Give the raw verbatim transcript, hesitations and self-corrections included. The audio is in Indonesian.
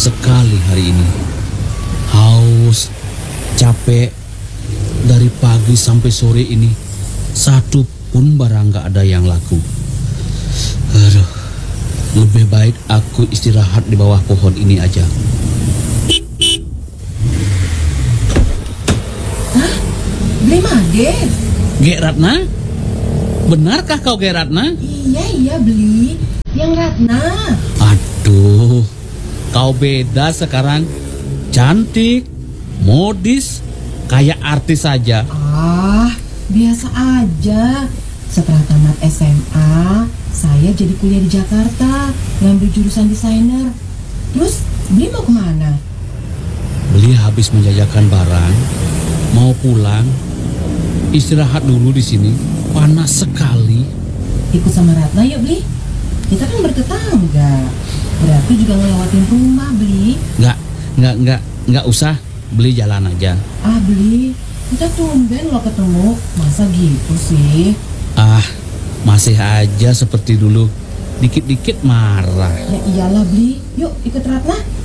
sekali hari ini. Haus, capek, dari pagi sampai sore ini satu pun barang gak ada yang laku. Aduh, lebih baik aku istirahat di bawah pohon ini aja. Hah? Beli Mage? Gek Ratna? Benarkah kau Gek Ratna? Iya, iya beli. Yang Ratna. Aduh, kau beda sekarang. Cantik, modis, kayak artis saja. Ah, biasa aja. Setelah tamat S M A, saya jadi kuliah di Jakarta, ngambil jurusan desainer. Terus, beli mau kemana? Beli habis menjajakan barang, mau pulang, istirahat dulu di sini. Panas sekali. Ikut sama Ratna yuk beli. Kita kan bertetangga. Berarti juga ngelewatin rumah beli. Nggak, nggak, nggak, nggak usah. Beli jalan aja. Ah beli, kita tumben lo ketemu. Masa gitu sih? Ah, masih aja seperti dulu. Dikit-dikit marah. Ya iyalah beli. Yuk ikut Ratna.